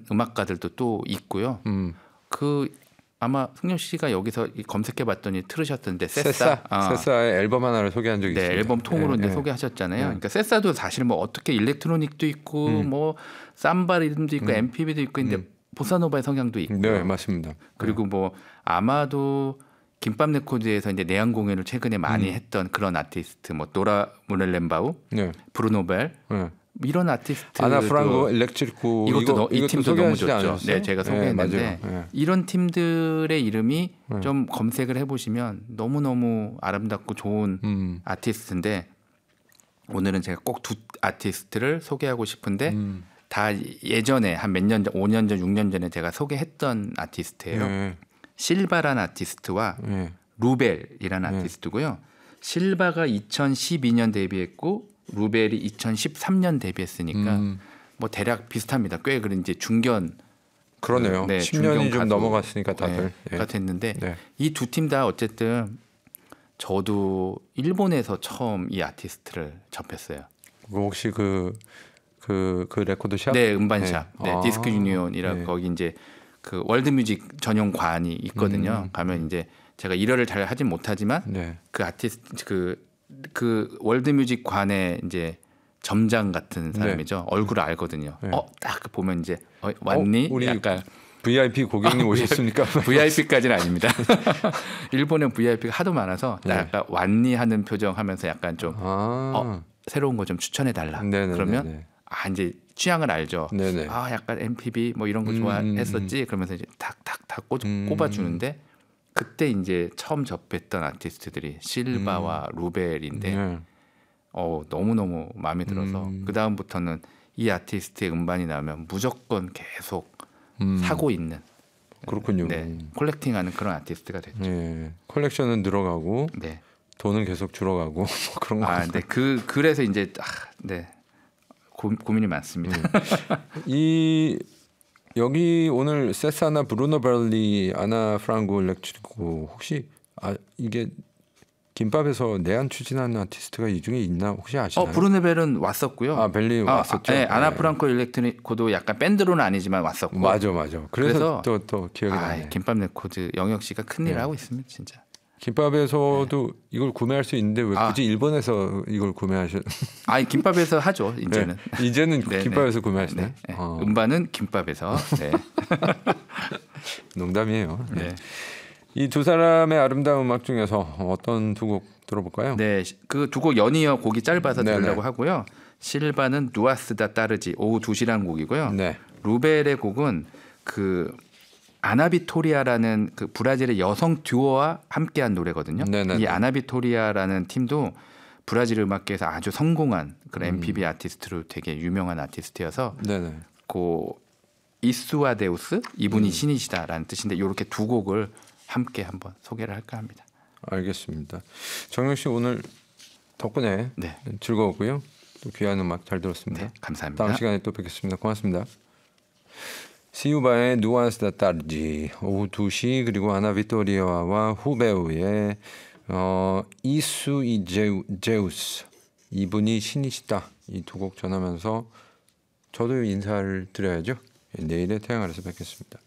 음악가들도 또 있고요. 그 아마 승용 씨가 여기서 검색해봤더니 틀으셨던데 세사. 세사의 앨범 하나를 소개한 적이 있습니다. 앨범 통으로 이제 소개하셨잖아요. 그러니까 세사도 사실 뭐 어떻게 일렉트로닉도 있고 뭐 삼바 리듬도 있고 MPB도 있고 있는데 보사노바의 성향도 있고. 네, 맞습니다. 그리고 뭐 아마도 김밥 레코드에서 이제 내한 공연을 최근에 많이 했던 그런 아티스트 뭐 노라 모렐렌바우, 브루노벨 이런 아티스트 아나 프랑고 일렉트리코 이것도 이 팀도 너무 좋죠. 않으셨어요? 네, 제가 소개했는데 이런 팀들의 이름이 좀 검색을 해보시면 너무너무 아름답고 좋은 아티스트인데 오늘은 제가 꼭 두 아티스트를 소개하고 싶은데 다 예전에 한 몇 년 전, 5년 전, 6년 전에 제가 소개했던 아티스트예요. 실바라는 아티스트와 루벨이라는 아티스트고요. 실바가 2012년 데뷔했고 루벨이 2013년 데뷔했으니까 뭐 대략 비슷합니다. 꽤 그런 이제 중견 그러네요. 10년이 좀 넘어갔으니까 다들 됐는데 이 두 팀 다 어쨌든 저도 일본에서 처음 이 아티스트를 접했어요. 혹시 그 레코드샵? 네, 음반샵. 디스크 유니온이라고 거기 이제 그 월드뮤직 전용관이 있거든요. 가면 이제 제가 일화를 잘 하진 못하지만 그 아티스트 그 월드뮤직 관의 이제 점장 같은 사람이죠. 얼굴을 알거든요. 딱 보면 이제 왔니? 우리 약간 VIP 고객님 오셨습니까? VIP까지는 아닙니다. 일본은 VIP가 하도 많아서 약간 왔니 하는 표정하면서 약간 좀 새로운 거 좀 추천해 달라. 그러면 이제 취향을 알죠. 약간 MPB 뭐 이런 거 좋아했었지. 그러면서 이제 탁탁탁 꼽아주는데 그때 이제 처음 접했던 아티스트들이 실바와 루벨인데 너무너무 마음에 들어서 그 다음부터는 이 아티스트의 음반이 나오면 무조건 계속 사고 있는. 그렇군요. 콜렉팅하는 그런 아티스트가 됐죠. 콜렉션은 늘어가고 돈은 계속 줄어가고 뭐 그런 거. 네. 그래서 이제 고민이 많습니다. 여기 오늘 세사나 브루노 발리, 아나 프랑고 일렉트리코 혹시 이게 김밥에서 내한 추진하는 아티스트가 이 중에 있나 혹시 아시나요? 브루노벨은 왔었고요. 벨리 왔었죠. 아나 프랑코 일렉트리코도 약간 밴드로는 아니지만 왔었고. 맞아. 그래서 또 기억이 나네. 김밥 레코드 영혁 씨가 큰일을 하고 있습니다, 진짜. 김밥에서도 이걸 구매할 수 있는데 왜 굳이 일본에서 이걸 구매하셔? 김밥에서 하죠 이제는. 이제는 김밥에서 구매하시네. 음반은 김밥에서. 농담이에요. 이 두 사람의 아름다운 음악 중에서 어떤 두 곡 들어볼까요? 그 두 곡 연이어 곡이 짧아서 들으려고 하고요. 실바는 누아스다 따르지 오후 2시라는 곡이고요. 루벨의 곡은 그 아나비토리아라는 그 브라질의 여성 듀오와 함께한 노래거든요. 이 아나비토리아라는 팀도 브라질 음악계에서 아주 성공한 그런 MPB 아티스트로 되게 유명한 아티스트여서 그 이수아데우스 이분이 신이시다라는 뜻인데 이렇게 두 곡을 함께 한번 소개를 할까 합니다. 알겠습니다. 정영 씨 오늘 덕분에 즐거웠고요. 또 귀한 음악 잘 들었습니다. 감사합니다. 다음 시간에 또 뵙겠습니다. 고맙습니다. 시우바의 누안스 다 따르지 오후 2시 그리고 아나 비토리아와 후배우의 이수 제우스 이분이 신이시다 이 두 곡 전하면서 저도 인사를 드려야죠. 내일의 태양 아래서 뵙겠습니다.